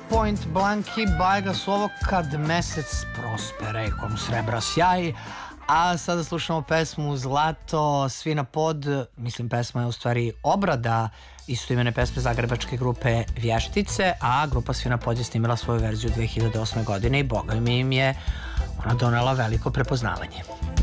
Point Blank i Bajga su ovo Kad mesec prospere, kom srebra sjaj. A sada slušamo pesmu Zlato, svi na pod. Mislim, pesma je u stvari obrada istoimene pesme zagrebačke grupe Vještice, a grupa Svi na pod je snimila svoju verziju 2008. godine i boga mi im je ona donela veliko prepoznavanje.